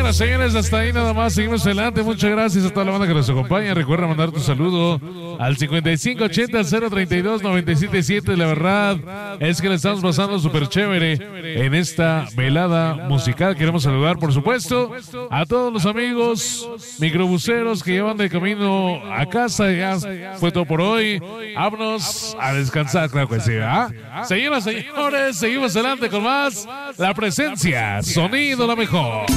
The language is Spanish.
Señoras, señores, hasta ahí nada más. Seguimos adelante. Muchas gracias a toda la banda que nos acompaña. Recuerda mandar tu saludo al 5580-032-977. La verdad es que le estamos pasando súper chévere en esta velada musical. Queremos saludar, por supuesto, a todos los amigos microbuseros que llevan de camino a casa. Ya fue todo por hoy. Vámonos a descansar, claro que sí, ¿ah? Señoras, señores, seguimos adelante con más. La presencia, sonido la mejor.